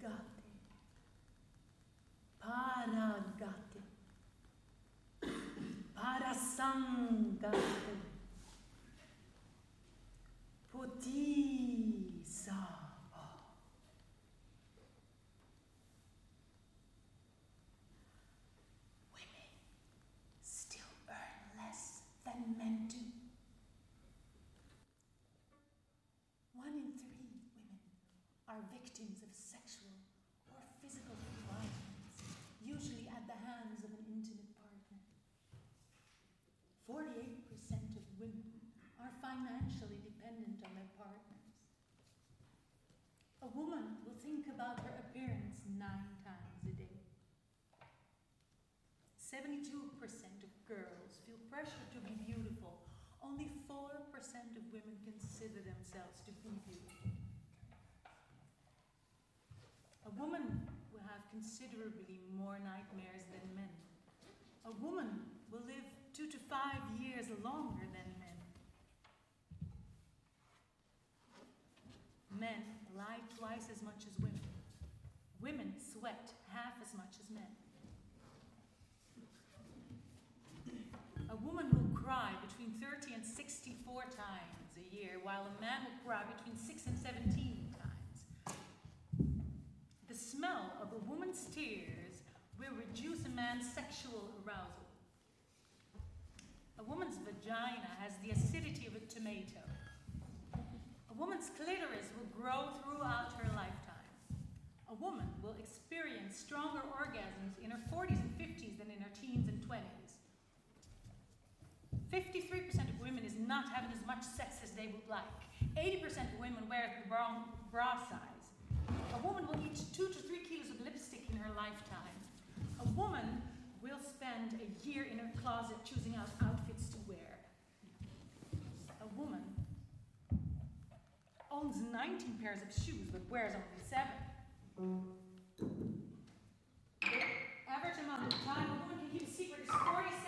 paragate, parasangate, bodhisattva. Women still earn less than men do. 1 in 3 women are victims of sexual or physical violence, usually at the hands of an intimate partner. 48% of women are financially dependent on their partners. A woman will think about her appearance 9 times a day. 72% of girls feel pressure to be beautiful. Only 4% of women consider themselves to be beautiful. A woman will have considerably more nightmares than men. A woman will live 2 to 5 years longer than men. Men lie twice as much as women. Women sweat half as much as men. A woman will cry between 30 and 64 times a year, while a man will cry between 6 and 17 times. The smell of a woman's tears will reduce a man's sexual arousal. A woman's vagina has the acidity of a tomato. A woman's clitoris will grow throughout her lifetime. A woman will experience stronger orgasms in her 40s and 50s than in her teens and 20s. 53% of women is not having as much sex as they would like. 80% of women wear the wrong bra size. A woman will eat 2 to 3 kilos of lipstick in her lifetime. A woman will spend a year in her closet choosing out outfits to wear. A woman owns 19 pairs of shoes but wears only 7. The average amount of time a woman can keep a secret is 46